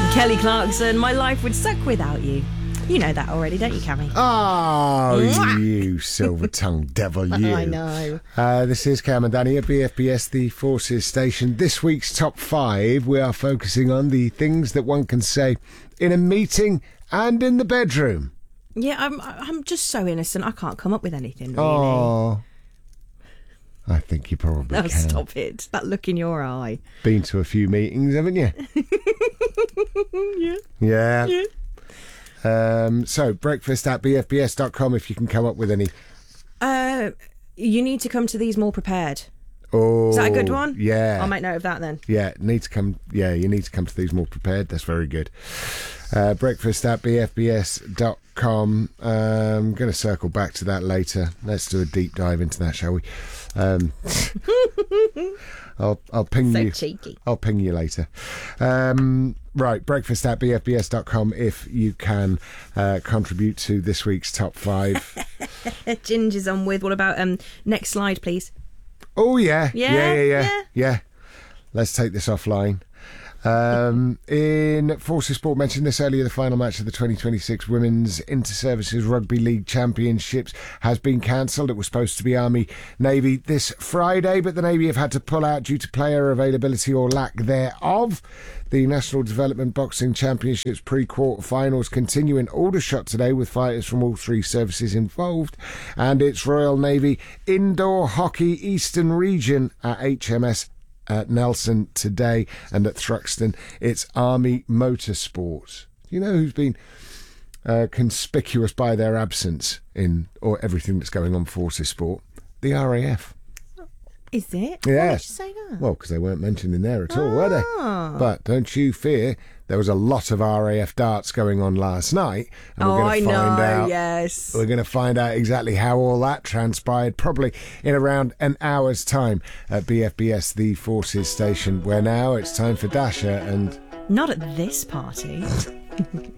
Kelly Clarkson, My Life Would Suck Without You. You know that already, don't you, Cammy? Oh, you silver-tongued devil, you. I know. This is Cam and Danny at BFBS, the Forces Station. This week's Top 5, we are focusing on the things that one can say in a meeting and in the bedroom. Yeah, I'm just so innocent. I can't come up with anything, really. Oh, I think you probably Oh, can. stop it. That look in your eye. Been to a few meetings, haven't you? Yeah. Yeah. So, breakfast at bfbs.com if you can come up with any. You need to come to these more prepared. Oh, Is that a good one? Yeah. I'll make note of that then. Yeah, you need to come to these more prepared. That's very good. Breakfast at bfbs.com. I'm going to circle back to that later. Let's do a deep dive into that, shall we? I'll ping So you. cheeky. I'll ping you later. Right, breakfast at bfbs.com if you can contribute to this week's top 5. Ginger's on with. What about next slide, please? Oh, yeah. Yeah. Yeah. Let's take this offline. In Forces Sport, mentioned this earlier, the final match of the 2026 Women's Inter-Services Rugby League Championships has been cancelled. It was supposed to be Army-Navy this Friday, but the Navy have had to pull out due to player availability or lack thereof. The National Development Boxing Championships pre-quarter-finals continue in Aldershot today with fighters from all 3 services involved, and it's Royal Navy Indoor Hockey Eastern Region at HMS at Nelson today, and at Thruxton it's Army Motorsport. You know who's been conspicuous by their absence in or everything that's going on Forces Sport? The RAF. Is it? Yeah. Why did you say that? Well, because they weren't mentioned in there at all, were they? But don't you fear, there was a lot of RAF darts going on last night, and we're going to find out. Yes. We're going to find out exactly how all that transpired, probably in around an hour's time at BFBS, the Forces Station, where now it's time for Dasher and... Not at this party.